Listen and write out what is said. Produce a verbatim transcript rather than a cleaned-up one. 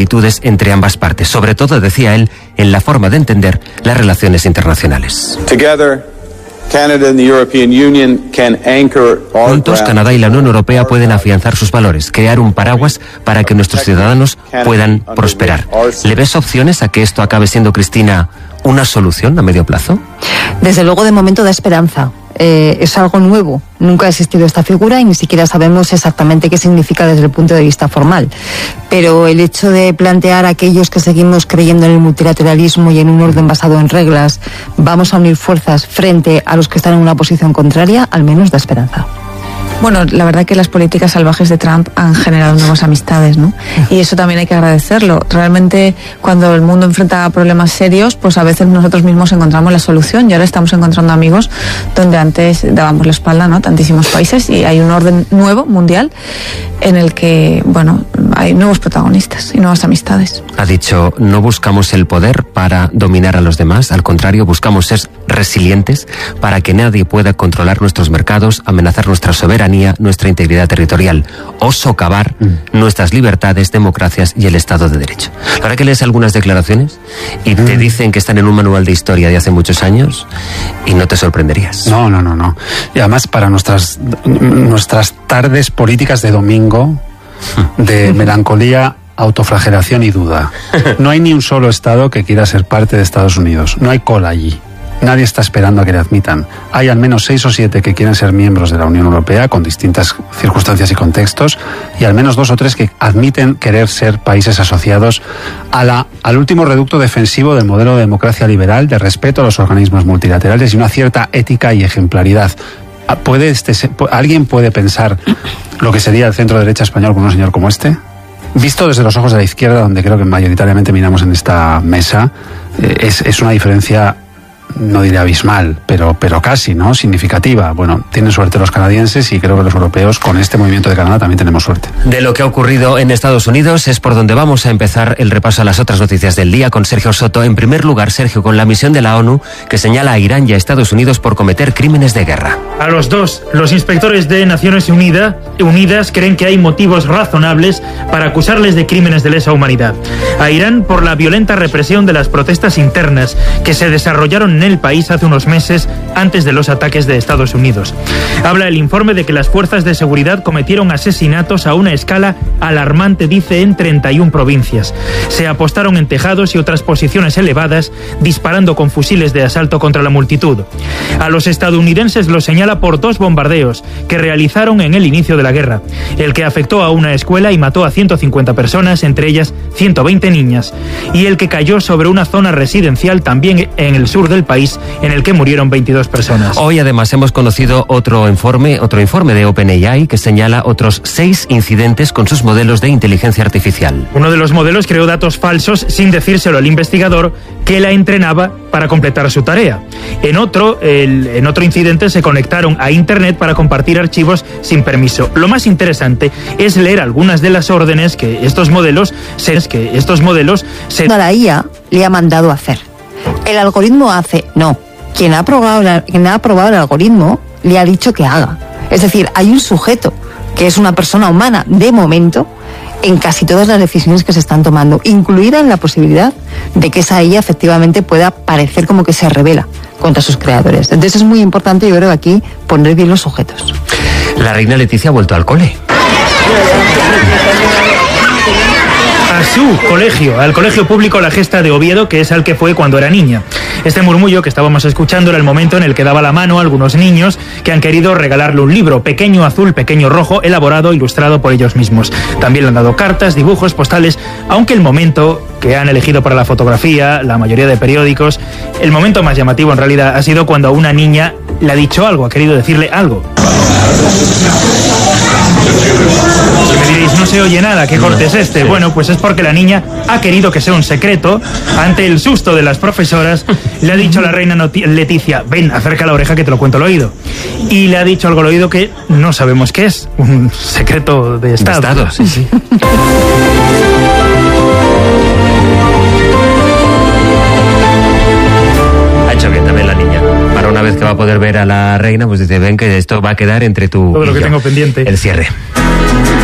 similitudes entre ambas partes, sobre todo, decía él, en la forma de entender las relaciones internacionales. Together, Canada and the European Union can anchor our Juntos, Canadá y la Unión Europea pueden afianzar sus valores, crear un paraguas para que nuestros ciudadanos puedan prosperar. ¿Le ves opciones a que esto acabe siendo, Cristina, una solución a medio plazo? Desde luego, de momento da esperanza. Eh, es algo nuevo, nunca ha existido esta figura y ni siquiera sabemos exactamente qué significa desde el punto de vista formal. Pero el hecho de plantear a aquellos que seguimos creyendo en el multilateralismo y en un orden basado en reglas, vamos a unir fuerzas frente a los que están en una posición contraria, al menos da esperanza. Bueno, la verdad que las políticas salvajes de Trump han generado nuevas amistades, ¿no? Y eso también hay que agradecerlo. Realmente, cuando el mundo enfrenta problemas serios, pues a veces nosotros mismos encontramos la solución y ahora estamos encontrando amigos donde antes dábamos la espalda, ¿no? Tantísimos países, y hay un orden nuevo, mundial, en el que, bueno, hay nuevos protagonistas y nuevas amistades. Ha dicho, no buscamos el poder para dominar a los demás, al contrario, buscamos ser resilientes para que nadie pueda controlar nuestros mercados, amenazar nuestra soberanía, nuestra integridad territorial o socavar mm. nuestras libertades, democracias y el Estado de Derecho. La verdad que lees algunas declaraciones y mm. te dicen que están en un manual de historia de hace muchos años y no te sorprenderías. No, no, no, no. Y además para nuestras, nuestras tardes políticas de domingo, de melancolía, autoflagelación y duda. No hay ni un solo Estado que quiera ser parte de Estados Unidos. No hay cola allí. Nadie está esperando a que le admitan. Hay al menos seis o siete que quieren ser miembros de la Unión Europea con distintas circunstancias y contextos, y al menos dos o tres que admiten querer ser países asociados a la, al último reducto defensivo del modelo de democracia liberal, de respeto a los organismos multilaterales y una cierta ética y ejemplaridad. ¿Puede este, ¿Alguien puede pensar lo que sería el centro derecha español con un señor como este? Visto desde los ojos de la izquierda, donde creo que mayoritariamente miramos en esta mesa, eh, es, es una diferencia, no diré abismal, pero, pero casi, ¿no? Significativa. Bueno, tienen suerte los canadienses y creo que los europeos con este movimiento de Canadá también tenemos suerte. De lo que ha ocurrido en Estados Unidos es por donde vamos a empezar el repaso a las otras noticias del día con Sergio Soto. En primer lugar, Sergio, con la misión de la ONU que señala a Irán y a Estados Unidos por cometer crímenes de guerra. A los dos, los inspectores de Naciones Unidas, Unidas creen que hay motivos razonables para acusarles de crímenes de lesa humanidad. A Irán por la violenta represión de las protestas internas que se desarrollaron en el país hace unos meses antes de los ataques de Estados Unidos. Habla el informe de que las fuerzas de seguridad cometieron asesinatos a una escala alarmante, dice, en treinta y una provincias. Se apostaron en tejados y otras posiciones elevadas, disparando con fusiles de asalto contra la multitud. A los estadounidenses los señala por dos bombardeos que realizaron en el inicio de la guerra, el que afectó a una escuela y mató a ciento cincuenta personas, entre ellas ciento veinte niñas, y el que cayó sobre una zona residencial también en el sur del país, en el que murieron veintidós personas. Hoy además hemos conocido otro informe, otro informe de OpenAI que señala otros seis incidentes con sus modelos de inteligencia artificial. Uno de los modelos creó datos falsos sin decírselo al investigador que la entrenaba para completar su tarea. En otro, el, en otro incidente se conectaron a Internet para compartir archivos sin permiso. Lo más interesante es leer algunas de las órdenes que estos modelos se, que estos modelos se... La I A le ha mandado a hacer. El algoritmo hace, no. Quien ha aprobado, la, quien ha aprobado el algoritmo le ha dicho que haga. Es decir, hay un sujeto que es una persona humana, de momento, en casi todas las decisiones que se están tomando, incluida en la posibilidad de que esa I A efectivamente pueda parecer como que se rebela contra sus creadores. Entonces es muy importante, yo creo, aquí poner bien los sujetos. La reina Leticia ha vuelto al cole. A su colegio, al colegio público La Gesta de Oviedo, que es al que fue cuando era niña. Este murmullo que estábamos escuchando era el momento en el que daba la mano a algunos niños que han querido regalarle un libro, Pequeño Azul, Pequeño Rojo, elaborado e ilustrado por ellos mismos. También le han dado cartas, dibujos, postales, aunque el momento que han elegido para la fotografía, la mayoría de periódicos, el momento más llamativo en realidad ha sido cuando a una niña le ha dicho algo, ha querido decirle algo. Y me diréis, no se oye nada, ¿qué corte es este? Bueno, pues es porque la niña ha querido que sea un secreto. Ante el susto de las profesoras, le ha dicho a la reina Leticia, ven, acerca la oreja que te lo cuento al oído. Y le ha dicho algo al oído que no sabemos qué es, un secreto de Estado. De Estado, sí, sí. Ha hecho bien también la niña. Para una vez que va a poder ver a la reina, pues dice, ven que esto va a quedar entre tú todo y lo que yo. Tengo pendiente. El cierre.